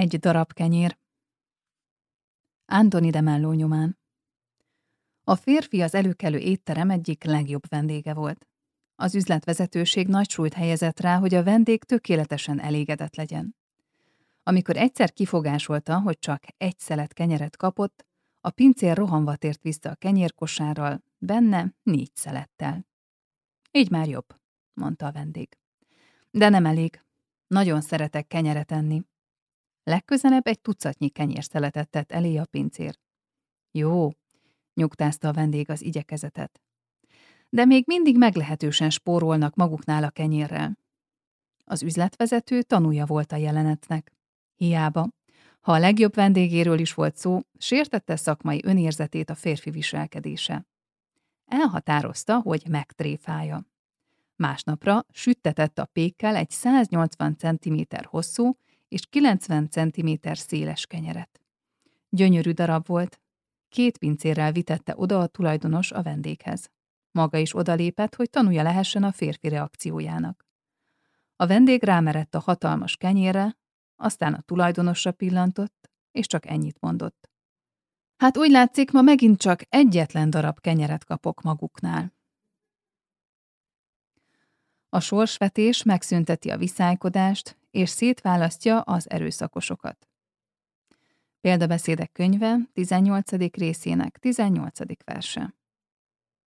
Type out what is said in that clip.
Egy darab kenyér. Anthony de Mello nyomán. A férfi az előkelő étterem egyik legjobb vendége volt. Az üzletvezetőség nagy súlyt helyezett rá, hogy a vendég tökéletesen elégedett legyen. Amikor egyszer kifogásolta, hogy csak egy szelet kenyeret kapott, a pincér rohanva tért vissza a kenyérkosárral, benne 4 szelettel. Így már jobb, mondta a vendég. De nem elég. Nagyon szeretek kenyeret enni. Legközelebb egy tucatnyi kenyérszeletet tett elé a pincér. Jó, nyugtázta a vendég az igyekezetet. De még mindig meglehetősen spórolnak maguknál a kenyérrel. Az üzletvezető tanúja volt a jelenetnek. Hiába, ha a legjobb vendégéről is volt szó, sértette szakmai önérzetét a férfi viselkedése. Elhatározta, hogy megtréfálja. Másnapra süttetett a pékkel egy 180 cm hosszú és 90 cm széles kenyeret. Gyönyörű darab volt. 2 pincérrel vitette oda a tulajdonos a vendéghez. Maga is odalépett, hogy tanulja lehessen a férfi reakciójának. A vendég rámerett a hatalmas kenyérre, aztán a tulajdonosra pillantott, és csak ennyit mondott. Hát úgy látszik, ma megint csak egyetlen darab kenyeret kapok maguknál. A sorsvetés megszünteti a viszálykodást, és szétválasztja az erőszakosokat. Példabeszédek könyve 18. részének 18. verse.